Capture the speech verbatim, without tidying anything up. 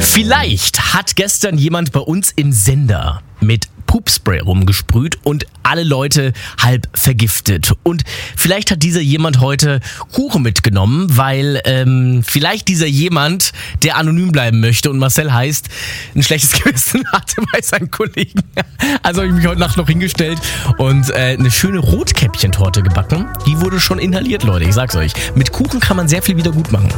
Vielleicht hat gestern jemand bei uns im Sender mit Pupspray rumgesprüht und alle Leute halb vergiftet. Und vielleicht hat dieser jemand heute Kuchen mitgenommen, weil ähm, vielleicht dieser jemand, der anonym bleiben möchte und Marcel heißt, ein schlechtes Gewissen hatte bei seinen Kollegen. Also habe ich mich heute Nacht noch hingestellt und äh, eine schöne Rotkäppchentorte gebacken. Die wurde schon inhaliert, Leute, ich sag's euch. Mit Kuchen kann man sehr viel wieder gut machen.